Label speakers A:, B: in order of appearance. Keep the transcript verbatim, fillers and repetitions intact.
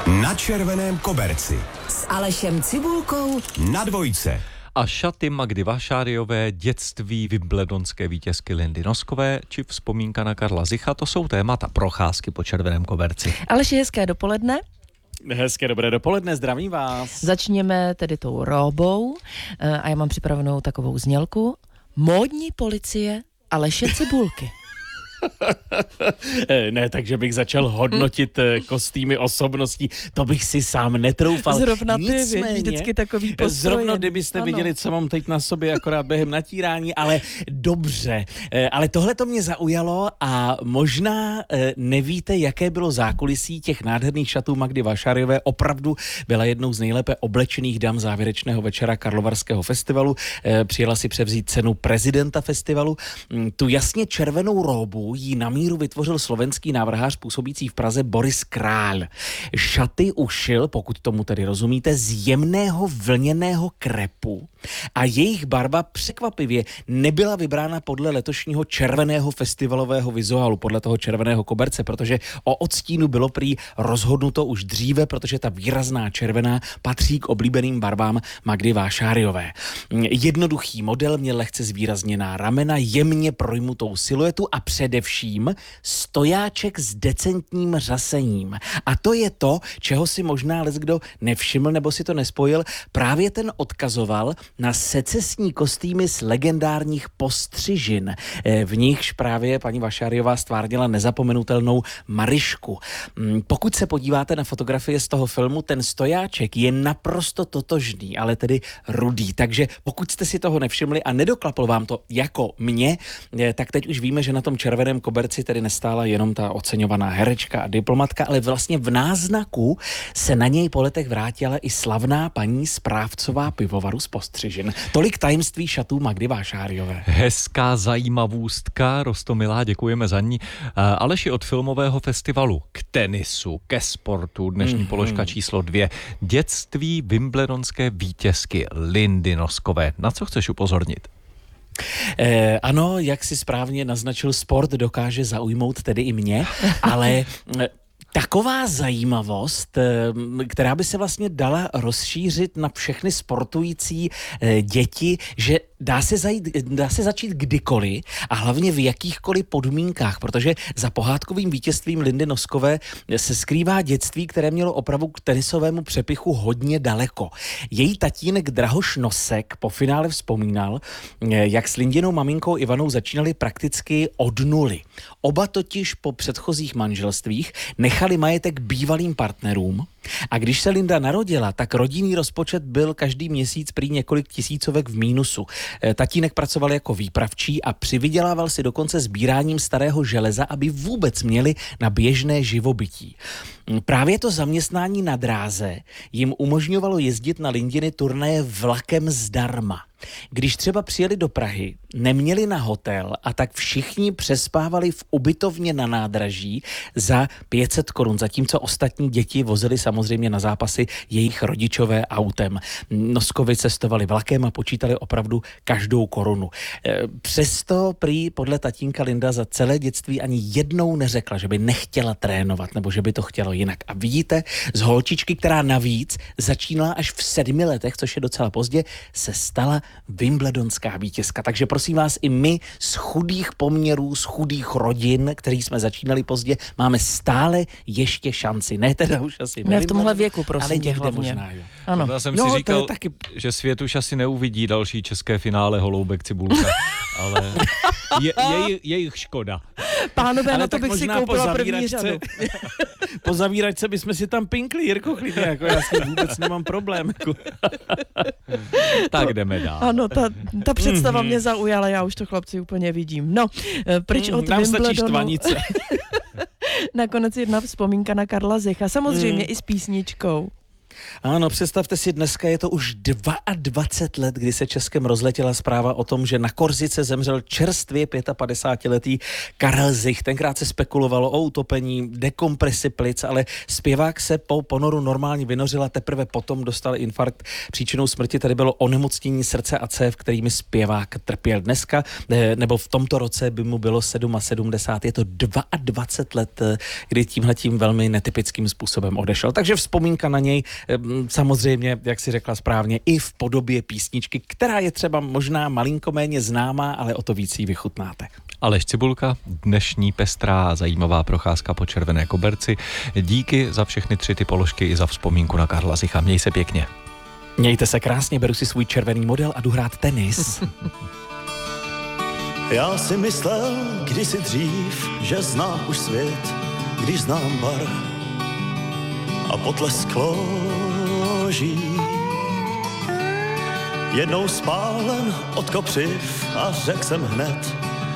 A: Na červeném koberci
B: s Alešem Cibulkou
A: na dvojce.
C: A šaty Magdy Vášáriové, dětství wimbledonské vítězky Lindy Noskové či vzpomínka na Karla Zicha, to jsou témata procházky po červeném koberci.
B: Aleši, hezké dopoledne.
D: Hezké dobré dopoledne, zdravím vás.
B: Začněme tedy tou róbou a já mám připravenou takovou znělku. Módní policie Aleše Cibulky.
D: Ne, takže bych začal hodnotit kostýmy osobností, to bych si sám netroufal.
B: Zrovna ty, Nicméně, vždycky takový postrojen.
D: Zrovna kdybyste ano. viděli, co mám teď na sobě, akorát během natírání, ale dobře. Ale tohle to mě zaujalo a možná nevíte, jaké bylo zákulisí těch nádherných šatů Magdy Vášáriové. Opravdu byla jednou z nejlépe oblečených dam závěrečného večera Karlovarského festivalu. Přijela si převzít cenu prezidenta festivalu. Tu jasně červenou róbu jí na míru vytvořil slovenský návrhář působící v Praze Boris Král. Šaty ušil, pokud tomu tedy rozumíte, z jemného vlněného krepu a jejich barva překvapivě nebyla vybrána podle letošního červeného festivalového vizuálu, podle toho červeného koberce, protože o odstínu bylo prý rozhodnuto už dříve, protože ta výrazná červená patří k oblíbeným barvám Magdy Vášáriové. Jednoduchý model měl lehce zvýrazněná ramena, jemně projmutou siluetu a především stojáček s decentním řasením. A to je to, čeho si možná leckdo nevšiml nebo si to nespojil. Právě ten odkazoval na secesní kostýmy z legendárních postřižin. V nichž právě paní Vášáriová stvárnila nezapomenutelnou Marišku. Pokud se podíváte na fotografie z toho filmu, ten stojáček je naprosto totožný, ale tedy rudý. Takže pokud jste si toho nevšimli a nedoklaplo vám to jako mě, tak teď už víme, že na tom červeném koberci tedy nestála jenom ta oceňovaná herečka a diplomatka, ale vlastně v náznaku se na něj po letech vrátila i slavná paní správcová pivovaru z Postřižin. Tolik tajemství šatů Magdy Vášáriové.
C: Hezká zajímavůstka, roztomilá, děkujeme za ní. Aleši, od filmového festivalu k tenisu, ke sportu, dnešní mm-hmm. položka číslo dvě. Dětství wimbledonské vítězky Lindy Noskové. Na co chceš upozornit?
D: Eh, ano, jak si správně naznačil, sport dokáže zaujmout tedy i mě, ale eh, taková zajímavost, která by se vlastně dala rozšířit na všechny sportující děti, že dá se, zajít, dá se začít kdykoliv a hlavně v jakýchkoliv podmínkách, protože za pohádkovým vítězstvím Lindy Noskové se skrývá dětství, které mělo opravdu k tenisovému přepichu hodně daleko. Její tatínek Drahoš Nosek po finále vzpomínal, jak s Lindinou maminkou Ivanou začínali prakticky od nuly. Oba totiž po předchozích manželstvích nechali majetek bývalým partnerům a když se Linda narodila, tak rodinný rozpočet byl každý měsíc prý několik tisícovek v mínusu. Tatínek pracoval jako výpravčí a přivydělával si dokonce sbíráním starého železa, aby vůbec měli na běžné živobytí. Právě to zaměstnání na dráze jim umožňovalo jezdit na Lindiny turnaje vlakem zdarma. Když třeba přijeli do Prahy, neměli na hotel a tak všichni přespávali v ubytovně na nádraží za pět set korun, zatímco ostatní děti vozili samozřejmě na zápasy jejich rodičové autem. Noskovi cestovali vlakem a počítali opravdu každou korunu. Přesto prý podle tatínka Linda za celé dětství ani jednou neřekla, že by nechtěla trénovat nebo že by to chtělo jinak. A vidíte, z holčičky, která navíc začínala až v sedmi letech, což je docela pozdě, se stala wimbledonská vítězka. Takže prosím vás, i my z chudých poměrů, z chudých rodin, který jsme začínali pozdě, máme stále ještě šanci. Ne teda už asi.
B: Ne v tomhle věku, prosím,
D: ale
B: tě hlavně.
D: Možná, jo.
C: Ano. Já jsem
D: no,
C: si říkal,
D: taky...
C: že svět už asi neuvidí další české finále Holoubek Cibulka, ale je, je, je jich škoda.
B: Pánové,
D: ale
B: na to bych si koupila první řadu.
D: Po zavíračce bychom si tam pinkli, Jirko, klidně, jako já s tím vůbec nemám problém. Jako.
C: Tak jdeme dál.
B: Ano, ta, ta představa mě zaujala, já už to chlapci úplně vidím. No, pryč od
D: Nám
B: Wimbledonu.
D: stačí štvanice.
B: Nakonec jedna vzpomínka na Karla Zicha, samozřejmě mm. i s písničkou.
D: Ano, představte si, dneska je to už dvacet dva let, kdy se Českem rozletěla zpráva o tom, že na Korsice zemřel čerstvě pětapadesátiletý Karel Zich. Tenkrát se spekulovalo o utopení, dekompresi plic, ale zpěvák se po ponoru normálně vynořil a teprve potom dostal infarkt. Příčinou smrti tady bylo onemocnění srdce a cév, kterými zpěvák trpěl. Dneska, nebo v tomto roce by mu bylo sedmdesát sedm. Je to dvacet dva let, kdy tímhletím velmi netypickým způsobem odešel. Takže vzpomínka na něj samozřejmě, jak si řekla správně, i v podobě písničky, která je třeba možná malinko méně známá, ale o to víc ji vychutnáte.
C: Aleš Cibulka, dnešní pestrá zajímavá procházka po Červené koberci. Díky za všechny tři ty položky i za vzpomínku na Karla Zicha. Měj se pěkně.
D: Mějte se krásně, beru si svůj červený model a jdu hrát tenis.
E: Já si myslel kdysi dřív, že znám už svět, když znám bar a potlesk loží. Jednou spálen od kopřiv a řekl jsem hned,